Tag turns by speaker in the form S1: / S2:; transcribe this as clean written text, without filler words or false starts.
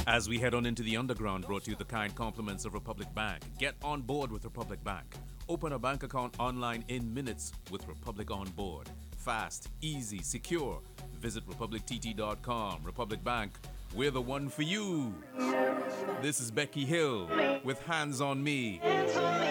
S1: As we head on into the underground, brought to you the kind compliments of Republic Bank. Get on board with Republic Bank. Open a bank account online in minutes with Republic On Board. Fast, easy, secure. Visit republictt.com. Republic Bank, we're the one for you. This is Becky Hill with Hands on Me.